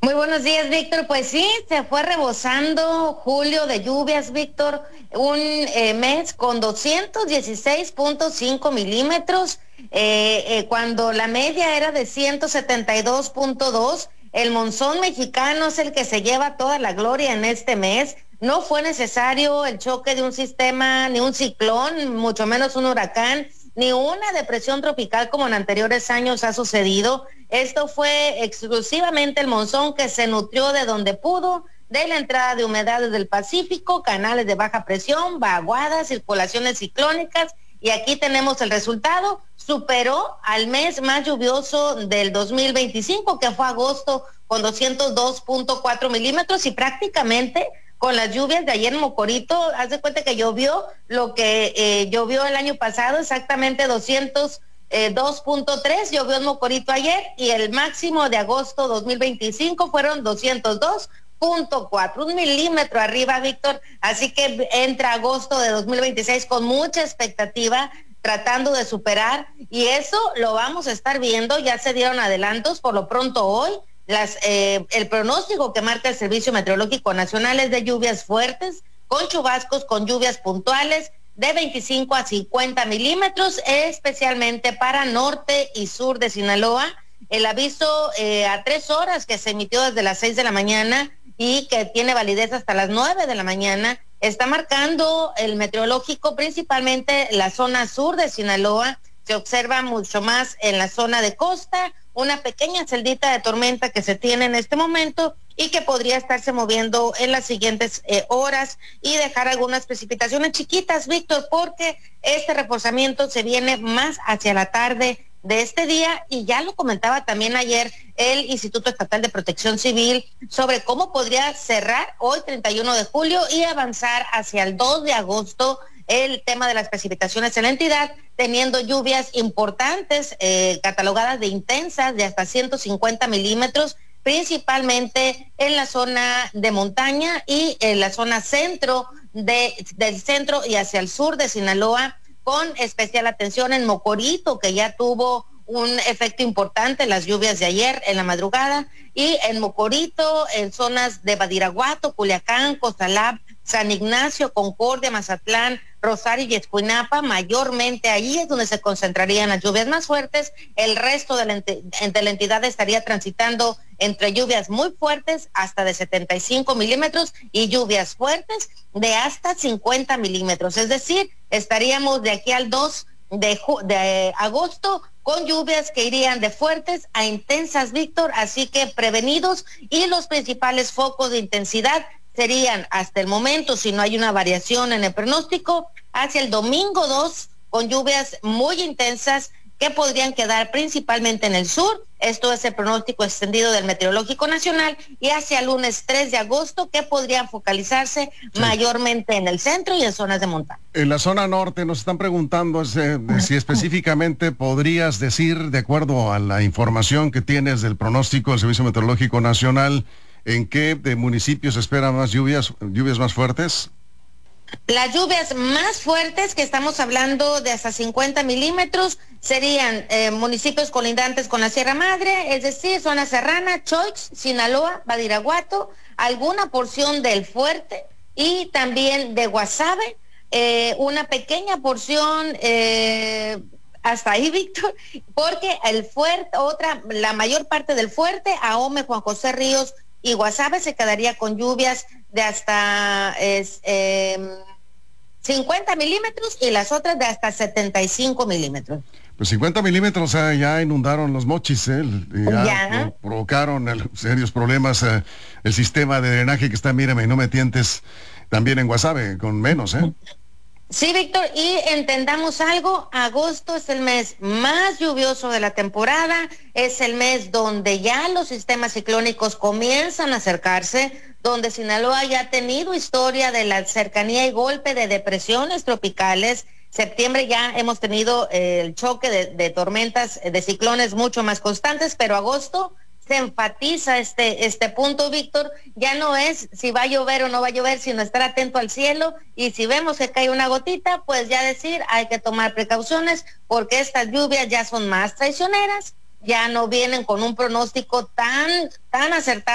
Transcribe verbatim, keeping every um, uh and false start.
Muy buenos días, Víctor. Pues sí, se fue rebosando julio de lluvias, Víctor, un eh, mes con doscientos dieciséis punto cinco milímetros, eh, eh, cuando la media era de ciento setenta y dos punto dos. El monzón mexicano es el que se lleva toda la gloria en este mes. No fue necesario el choque de un sistema, ni un ciclón, mucho menos un huracán, ni una depresión tropical como en anteriores años ha sucedido. Esto fue exclusivamente el monzón que se nutrió de donde pudo, de la entrada de humedades del Pacífico, canales de baja presión, vaguadas, circulaciones ciclónicas, y aquí tenemos el resultado. Superó al mes más lluvioso del dos mil veinticinco, que fue agosto, con doscientos dos punto cuatro milímetros, y prácticamente con las lluvias de ayer en Mocorito, haz de cuenta que llovió lo que eh, llovió el año pasado, exactamente doscientos dos punto tres, llovió en Mocorito ayer, y el máximo de agosto dos mil veinticinco fueron doscientos dos punto cuatro, un milímetro arriba, Víctor. Así que entra agosto de dos mil veintiséis con mucha expectativa, tratando de superar, y eso lo vamos a estar viendo. Ya se dieron adelantos. Por lo pronto hoy Las, eh, el pronóstico que marca el Servicio Meteorológico Nacional es de lluvias fuertes, con chubascos, con lluvias puntuales de veinticinco a cincuenta milímetros, especialmente para norte y sur de Sinaloa. El aviso eh, a tres horas, que se emitió desde las seis de la mañana y que tiene validez hasta las nueve de la mañana, está marcando el meteorológico principalmente la zona sur de Sinaloa. Se observa mucho más en la zona de costa, una pequeña celdita de tormenta que se tiene en este momento y que podría estarse moviendo en las siguientes eh, horas y dejar algunas precipitaciones chiquitas, Víctor, porque este reforzamiento se viene más hacia la tarde de este día, y ya lo comentaba también ayer el Instituto Estatal de Protección Civil sobre cómo podría cerrar hoy, treinta y uno de julio, y avanzar hacia el dos de agosto el tema de las precipitaciones en la entidad, teniendo lluvias importantes, eh, catalogadas de intensas, de hasta ciento cincuenta milímetros, principalmente en la zona de montaña y en la zona centro de, del centro y hacia el sur de Sinaloa, con especial atención en Mocorito, que ya tuvo un efecto importante las lluvias de ayer en la madrugada, y en Mocorito, en zonas de Badiraguato, Culiacán, Costalab, San Ignacio, Concordia, Mazatlán, Rosario y Escuinapa. Mayormente allí es donde se concentrarían las lluvias más fuertes. El resto de la, de la entidad estaría transitando entre lluvias muy fuertes hasta de setenta y cinco milímetros y lluvias fuertes de hasta cincuenta milímetros. Es decir, estaríamos de aquí al dos de, de agosto con lluvias que irían de fuertes a intensas, Víctor. Así que prevenidos, y los principales focos de intensidad serían hasta el momento, si no hay una variación en el pronóstico, hacia el domingo dos, con lluvias muy intensas que podrían quedar principalmente en el sur. Esto es el pronóstico extendido del Meteorológico Nacional, y hacia el lunes tres de agosto, que podrían focalizarse sí. mayormente en el centro y en zonas de montaña. En la zona norte nos están preguntando eh, si específicamente podrías decir, de acuerdo a la información que tienes del pronóstico del Servicio Meteorológico Nacional, ¿en qué de municipios esperan más lluvias, lluvias más fuertes? Las lluvias más fuertes, que estamos hablando de hasta cincuenta milímetros, serían eh, municipios colindantes con la Sierra Madre, es decir, zona serrana, Choix, Sinaloa, Badiraguato, alguna porción del Fuerte y también de Guasave, eh, una pequeña porción eh, hasta ahí, Víctor, porque el Fuerte, otra, la mayor parte del Fuerte, Ahome, Juan José Ríos y Guasave se quedaría con lluvias de hasta es, eh, cincuenta milímetros, y las otras de hasta setenta y cinco milímetros. Pues cincuenta milímetros eh, ya inundaron los Mochis, eh, ya, ya. provocaron el, serios problemas eh, el sistema de drenaje que está, mírame, y no me tientes, también en Guasave, con menos, ¿eh? Sí, Víctor, y entendamos algo, agosto es el mes más lluvioso de la temporada, es el mes donde ya los sistemas ciclónicos comienzan a acercarse, donde Sinaloa ya ha tenido historia de la cercanía y golpe de depresiones tropicales. Septiembre ya hemos tenido eh, el choque de, de tormentas, de ciclones mucho más constantes, pero agosto se enfatiza este, este punto, Víctor. Ya no es si va a llover o no va a llover, sino estar atento al cielo, y si vemos que cae una gotita, pues ya decir, hay que tomar precauciones, porque estas lluvias ya son más traicioneras, ya no vienen con un pronóstico tan, tan acertado